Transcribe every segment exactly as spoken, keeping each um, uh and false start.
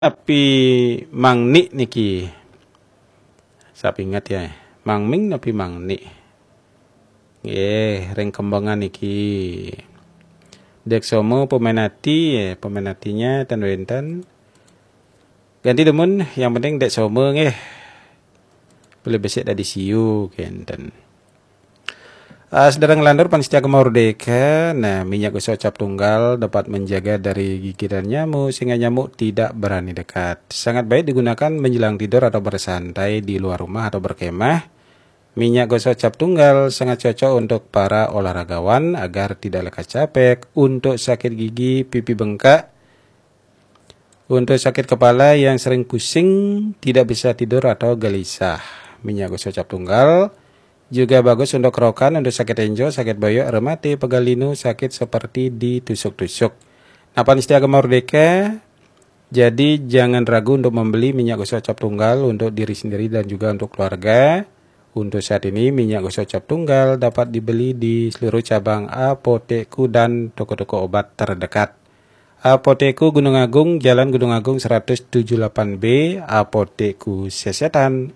Api Mang Ni niki. Saya ingat ya, Mang Ming api Mang Ni. Nggih, ring kembangan niki. Dek somo pemenati, ya, pemenatinya tan wenten. Ganti demun, yang penting dek somo nggih. Boleh besok dari siu kenten. Uh, sedang landur panitia Merdeka. Nah, minyak gosok cap tunggal dapat menjaga dari gigitan nyamuk sehingga nyamuk tidak berani dekat. Sangat baik digunakan menjelang tidur atau bersantai di luar rumah atau berkemah. Minyak gosok cap tunggal sangat cocok untuk para olahragawan agar tidak lekas capek, untuk sakit gigi, pipi bengkak, untuk sakit kepala yang sering pusing, tidak bisa tidur atau gelisah. Minyak gosok cap tunggal juga bagus untuk kerokan, untuk sakit tenjo, sakit boyok, rematik, pegal linu, sakit seperti ditusuk-tusuk. Nah, panitia Merdeka, jadi jangan ragu untuk membeli minyak gosok cap tunggal untuk diri sendiri dan juga untuk keluarga. Untuk saat ini, minyak gosok cap tunggal dapat dibeli di seluruh cabang apotekku dan toko-toko obat terdekat. Apotekku Gunung Agung, Jalan Gunung Agung seratus tujuh puluh delapan B, Apotekku Sesetan,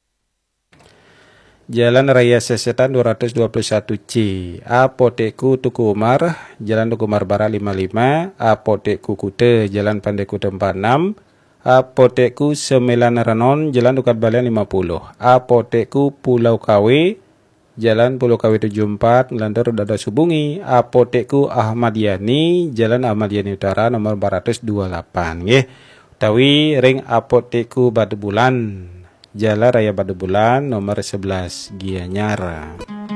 Jalan Raya Sesetan dua ratus dua puluh satu C, Apotekku Tuku Umar, Jalan Tuku Umar Barat lima puluh lima, Apotekku Kute, Jalan Pandai Kute empat puluh enam, Apotekku Sembilan Renon, Jalan Dukat Balian lima puluh, Apotekku Pulau Kawe, Jalan Pulau Kawe tujuh puluh empat, Ngelantur Dada Subungi, Apotekku Ahmad Yani, Jalan Ahmad Yani Utara nomor empat ratus dua puluh delapan. Nggih, utawi ring Apotekku Batu Bulan, Jalan Raya Batu Bulan nomor sebelas Gianyar.